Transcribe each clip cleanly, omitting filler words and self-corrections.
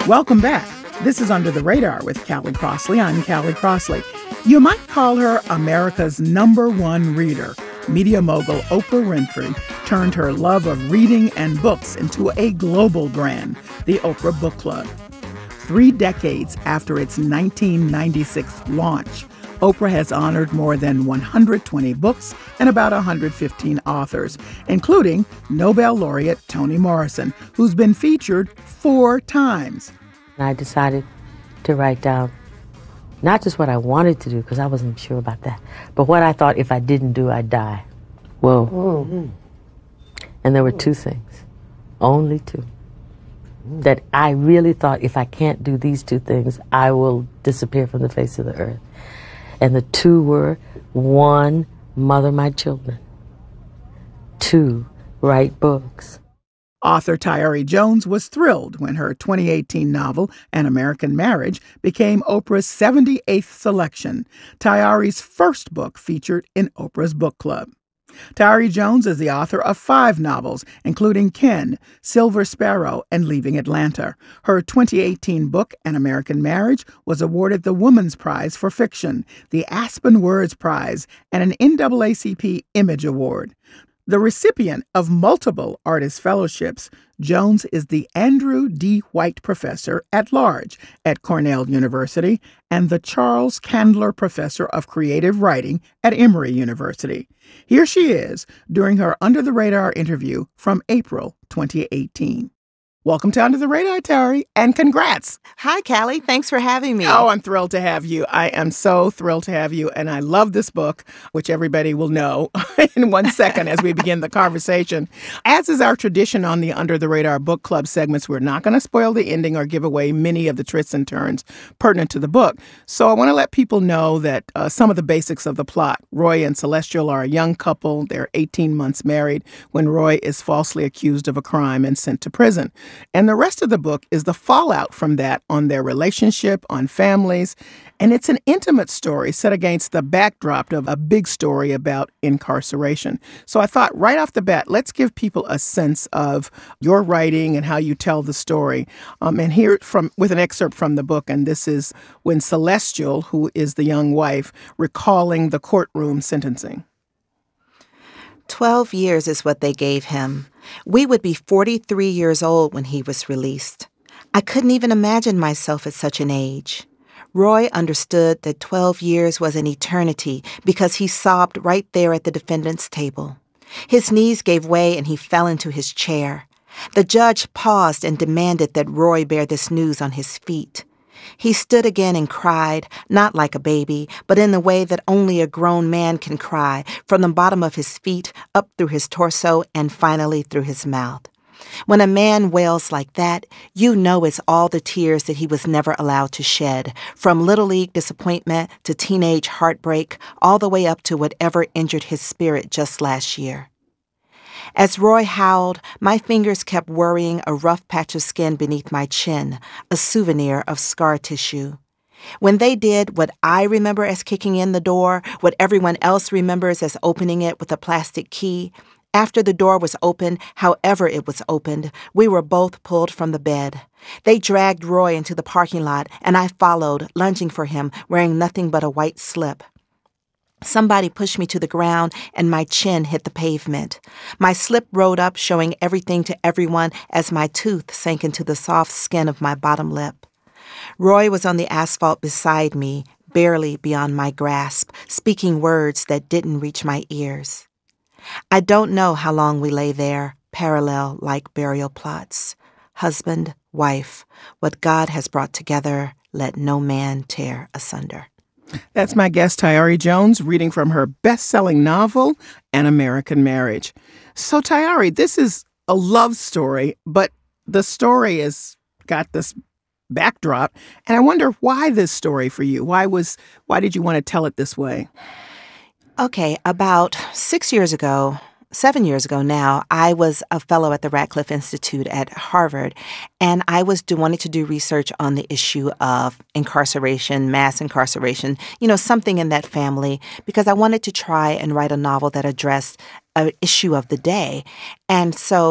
Welcome back. This is Under the Radar with Callie Crossley. I'm Callie Crossley. You might call her America's #1 reader. Media mogul Oprah Winfrey turned her love of reading and books into a global brand, the Oprah Book Club. 3 decades after its 1996 launch, Oprah has honored more than 120 books and about 115 authors, including Nobel laureate Toni Morrison, who's been featured 4 times. I decided to write down not just what I wanted to do, because I wasn't sure about that, but what I thought if I didn't do, I'd die. Whoa. Mm-hmm. And there were 2 things, only 2, that I really thought if I can't do these 2 things, I will disappear from the face of the earth. And the 2 were, 1, mother my children. 2, write books. Author Tayari Jones was thrilled when her 2018 novel, An American Marriage, became Oprah's 78th selection, Tayari's first book featured in Oprah's book club. Tayari Jones is the author of 5 novels, including Ken, Silver Sparrow, and Leaving Atlanta. Her 2018 book, An American Marriage, was awarded the Women's Prize for Fiction, the Aspen Words Prize, and an NAACP Image Award. The recipient of multiple artist fellowships, Jones is the Andrew D. White Professor at Large at Cornell University and the Charles Candler Professor of Creative Writing at Emory University. Here she is during her Under the Radar interview from April 2018. Welcome to Under the Radar, Tayari, and congrats. Hi, Callie. Thanks for having me. Oh, I'm thrilled to have you. I am so thrilled to have you, and I love this book, which everybody will know in 1 second as we begin the conversation. As is our tradition on the Under the Radar Book Club segments, we're not going to spoil the ending or give away many of the twists and turns pertinent to the book. So I want to let people know that some of the basics of the plot. Roy and Celestial are a young couple. They're 18 months married when Roy is falsely accused of a crime and sent to prison. And the rest of the book is the fallout from that on their relationship, on families. And it's an intimate story set against the backdrop of a big story about incarceration. So I thought right off the bat, let's give people a sense of your writing and how you tell the story. And hear from with an excerpt from the book. And this is when Celestial, who is the young wife, recalling the courtroom sentencing. 12 years is what they gave him. We would be 43 years old when he was released. I couldn't even imagine myself at such an age. Roy understood that 12 years was an eternity because he sobbed right there at the defendant's table. His knees gave way and he fell into his chair. The judge paused and demanded that Roy bear this news on his feet. He stood again and cried, not like a baby, but in the way that only a grown man can cry, from the bottom of his feet, up through his torso, and finally through his mouth. When a man wails like that, you know it's all the tears that he was never allowed to shed, from Little League disappointment to teenage heartbreak, all the way up to whatever injured his spirit just last year. As Roy howled, my fingers kept worrying a rough patch of skin beneath my chin, a souvenir of scar tissue. When they did what I remember as kicking in the door, what everyone else remembers as opening it with a plastic key, after the door was opened, however it was opened, we were both pulled from the bed. They dragged Roy into the parking lot, and I followed, lunging for him, wearing nothing but a white slip. Somebody pushed me to the ground, and my chin hit the pavement. My slip rode up, showing everything to everyone as my tooth sank into the soft skin of my bottom lip. Roy was on the asphalt beside me, barely beyond my grasp, speaking words that didn't reach my ears. I don't know how long we lay there, parallel like burial plots. Husband, wife, what God has brought together, let no man tear asunder. That's my guest, Tayari Jones, reading from her best-selling novel, An American Marriage. So, Tayari, this is a love story, but the story has got this backdrop, and I wonder why this story for you? Why did you want to tell it this way? Okay, about 7 years ago now, I was a fellow at the Radcliffe Institute at Harvard, and I was wanting to do research on the issue of incarceration, mass incarceration, something in that family, because I wanted to try and write a novel that addressed an issue of the day. And so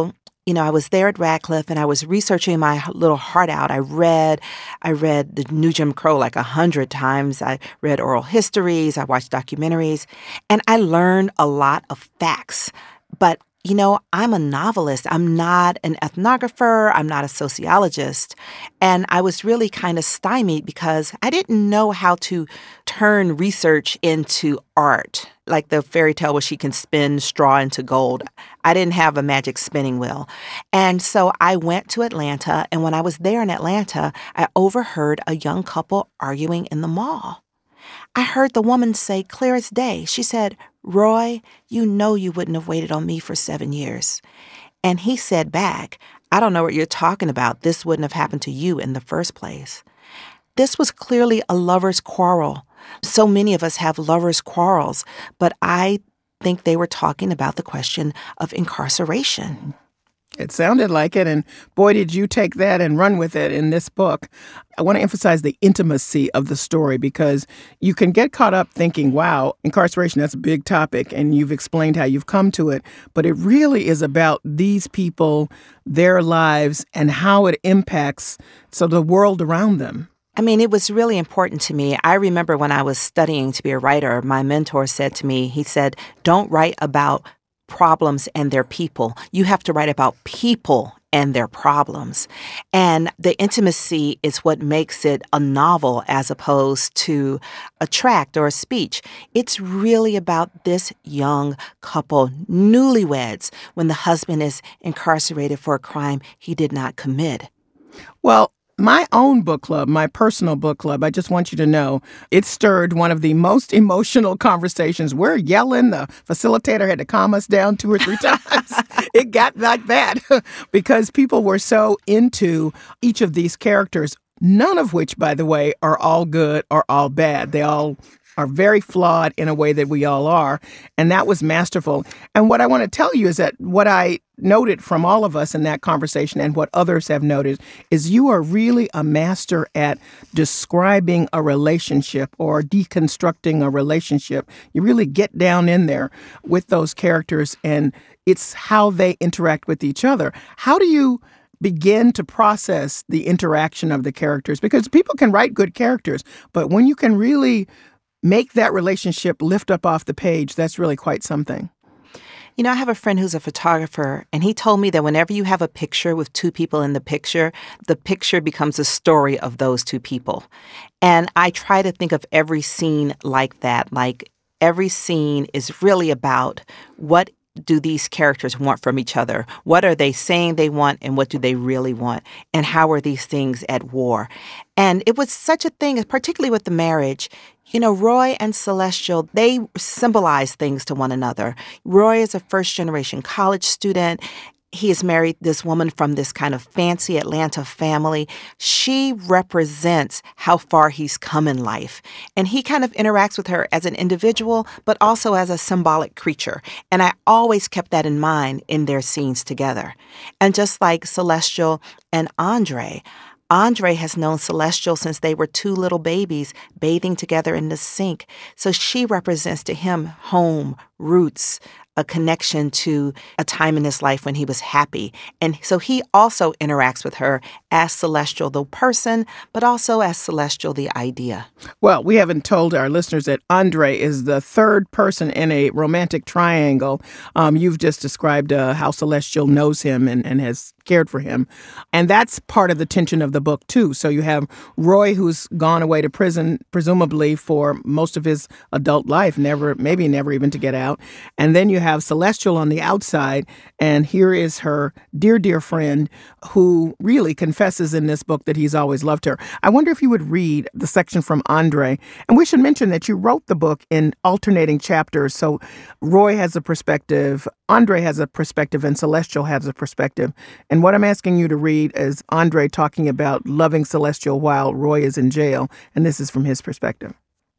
I was there at Radcliffe and I was researching my little heart out. I read the New Jim Crow like 100 times. I read oral histories. I watched documentaries. And I learned a lot of facts. But I'm a novelist. I'm not an ethnographer. I'm not a sociologist. And I was really kind of stymied because I didn't know how to turn research into art, like the fairy tale where she can spin straw into gold. I didn't have a magic spinning wheel. And so I went to Atlanta. And when I was there in Atlanta, I overheard a young couple arguing in the mall. I heard the woman say clear as day. She said, "Roy, you wouldn't have waited on me for 7 years." And he said back, "I don't know what you're talking about. This wouldn't have happened to you in the first place." This was clearly a lover's quarrel. So many of us have lover's quarrels, but I think they were talking about the question of incarceration. It sounded like it, and boy, did you take that and run with it in this book. I want to emphasize the intimacy of the story because you can get caught up thinking, wow, incarceration, that's a big topic, and you've explained how you've come to it, but it really is about these people, their lives, and how it impacts the world around them. I mean, it was really important to me. I remember when I was studying to be a writer, my mentor said to me, he said, "Don't write about problems and their people. You have to write about people and their problems." And the intimacy is what makes it a novel as opposed to a tract or a speech. It's really about this young couple, newlyweds, when the husband is incarcerated for a crime he did not commit. Well, my own book club, my personal book club, I just want you to know, it stirred one of the most emotional conversations. We're yelling. The facilitator had to calm us down 2 or 3 times. It got like that because people were so into each of these characters, none of which, by the way, are all good or all bad. They all are very flawed in a way that we all are. And that was masterful. And what I want to tell you is that what I noted from all of us in that conversation and what others have noted is you are really a master at describing a relationship or deconstructing a relationship. You really get down in there with those characters and it's how they interact with each other. How do you begin to process the interaction of the characters? Because people can write good characters, but when you can really make that relationship lift up off the page, that's really quite something. I have a friend who's a photographer, and he told me that whenever you have a picture with 2 people in the picture becomes a story of those 2 people. And I try to think of every scene like that. Like every scene is really about what do these characters want from each other? What are they saying they want, and what do they really want? And how are these things at war? And it was such a thing, particularly with the marriage. Roy and Celestial, they symbolize things to one another. Roy is a first-generation college student. He has married this woman from this kind of fancy Atlanta family. She represents how far he's come in life. And he kind of interacts with her as an individual, but also as a symbolic creature. And I always kept that in mind in their scenes together. And just like Celestial and Andre has known Celestial since they were 2 little babies bathing together in the sink. So she represents to him home, roots, a connection to a time in his life when he was happy. And so he also interacts with her as Celestial, the person, but also as Celestial, the idea. Well, we haven't told our listeners that Andre is the 3rd person in a romantic triangle. You've just described how Celestial knows him and has cared for him. And that's part of the tension of the book, too. So you have Roy, who's gone away to prison, presumably for most of his adult life, maybe never even to get out. And then you have Celestial on the outside, and here is her dear, dear friend who really confesses in this book that he's always loved her. I wonder if you would read the section from Andre. And we should mention that you wrote the book in alternating chapters. So Roy has a perspective, Andre has a perspective, and Celestial has a perspective. And what I'm asking you to read is Andre talking about loving Celestial while Roy is in jail. And this is from his perspective.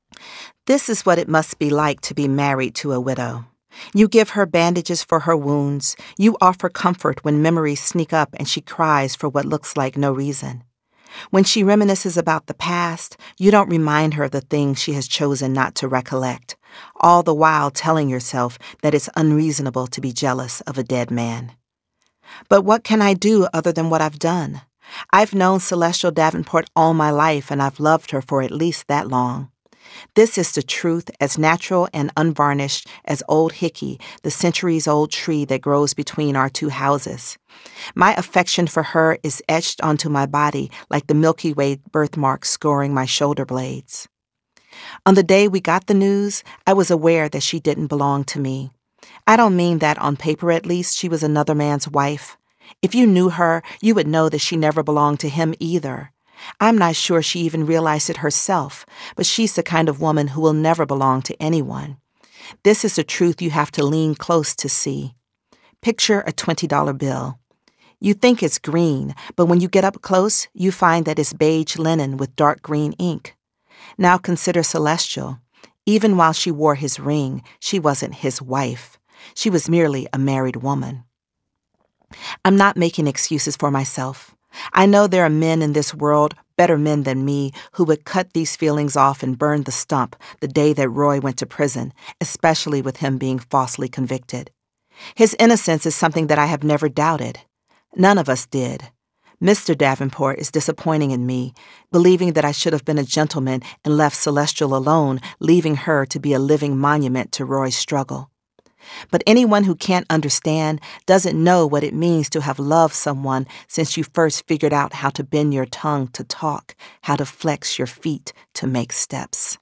"This is what it must be like to be married to a widow. You give her bandages for her wounds. You offer comfort when memories sneak up and she cries for what looks like no reason. When she reminisces about the past, you don't remind her of the things she has chosen not to recollect, all the while telling yourself that it's unreasonable to be jealous of a dead man. But what can I do other than what I've done? I've known Celestial Davenport all my life, and I've loved her for at least that long. This is the truth, as natural and unvarnished as Old Hickey, the centuries-old tree that grows between our two houses. My affection for her is etched onto my body like the Milky Way birthmark scoring my shoulder blades. On the day we got the news, I was aware that she didn't belong to me. I don't mean that on paper, at least, she was another man's wife. If you knew her, you would know that she never belonged to him either. I'm not sure she even realized it herself, but she's the kind of woman who will never belong to anyone. This is the truth you have to lean close to see. Picture a $20 bill. You think it's green, but when you get up close, you find that it's beige linen with dark green ink. Now consider Celestial. Even while she wore his ring, she wasn't his wife. She was merely a married woman. I'm not making excuses for myself. I know there are men in this world, better men than me, who would cut these feelings off and burn the stump the day that Roy went to prison, especially with him being falsely convicted. His innocence is something that I have never doubted. None of us did. Mr. Davenport is disappointing in me, believing that I should have been a gentleman and left Celestial alone, leaving her to be a living monument to Roy's struggle. But anyone who can't understand doesn't know what it means to have loved someone since you first figured out how to bend your tongue to talk, how to flex your feet to make steps.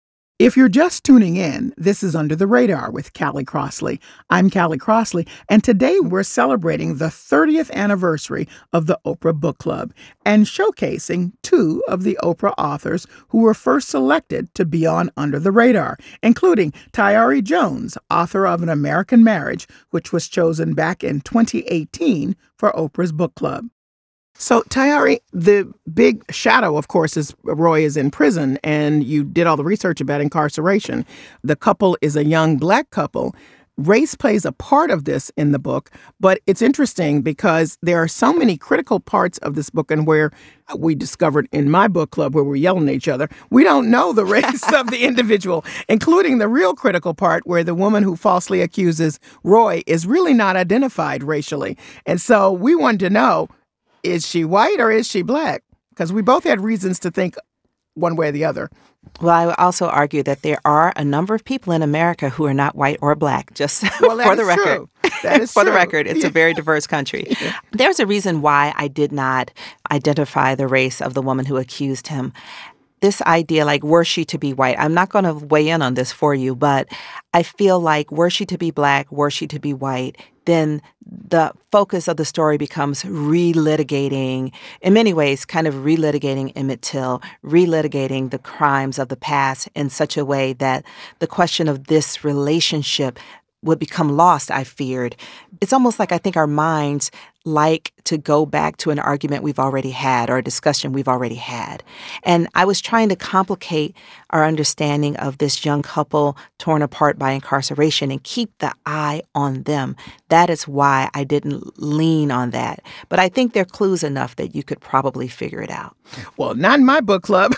If you're just tuning in, this is Under the Radar with Callie Crossley. I'm Callie Crossley, and today we're celebrating the 30th anniversary of the Oprah Book Club and showcasing two of the Oprah authors who were first selected to be on Under the Radar, including Tayari Jones, author of An American Marriage, which was chosen back in 2018 for Oprah's book club. So, Tayari, the big shadow, of course, is Roy is in prison, and you did all the research about incarceration. The couple is a young Black couple. Race plays a part of this in the book, but it's interesting because there are so many critical parts of this book, and where we discovered in my book club where we're yelling at each other, we don't know the race of the individual, including the real critical part where the woman who falsely accuses Roy is really not identified racially. And so we wanted to know, is she white or is she Black? Because we both had reasons to think one way or the other. Well, I would also argue that there are a number of people in America who are not white or Black, just well, for the record. True. That is for true. the record, it's a very diverse country. Yeah. There's a reason why I did not identify the race of the woman who accused him. This idea, like, were she to be white? I'm not going to weigh in on this for you, but I feel like were she to be Black, were she to be white, then the focus of the story becomes relitigating, in many ways, kind of relitigating Emmett Till, relitigating the crimes of the past in such a way that the question of this relationship would become lost, I feared. It's almost like I think our minds like to go back to an argument we've already had or a discussion we've already had. And I was trying to complicate our understanding of this young couple torn apart by incarceration and keep the eye on them. That is why I didn't lean on that. But I think there are clues enough that you could probably figure it out. Well, not in my book club.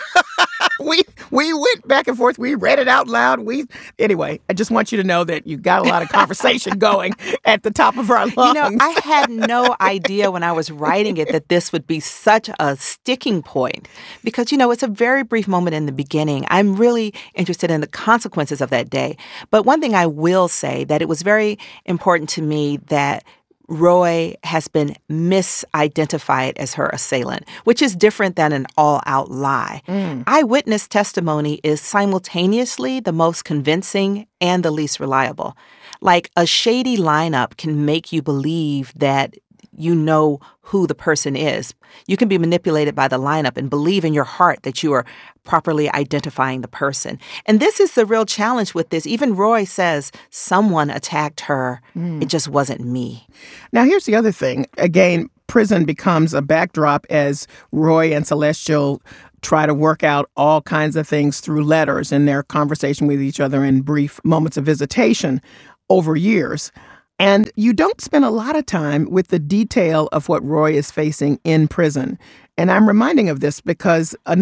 We went back and forth. We read it out loud. Anyway, I just want you to know that you got a lot of conversation going at the top of our lungs. You know, I had no idea when I was writing it that this would be such a sticking point because, you know, it's a very brief moment in the beginning. I'm really interested in the consequences of that day. But one thing I will say that it was very important to me that Roy has been misidentified as her assailant, which is different than an all-out lie. Eyewitness testimony is simultaneously the most convincing and the least reliable. Like, a shady lineup can make you believe that you know who the person is. You can be manipulated by the lineup and believe in your heart that you are properly identifying the person. And this is the real challenge with this. Even Roy says, someone attacked her. It just wasn't me. Now, here's the other thing. Again, prison becomes a backdrop as Roy and Celestial try to work out all kinds of things through letters in their conversation with each other in brief moments of visitation over years. And you don't spend a lot of time with the detail of what Roy is facing in prison. And I'm reminding of this because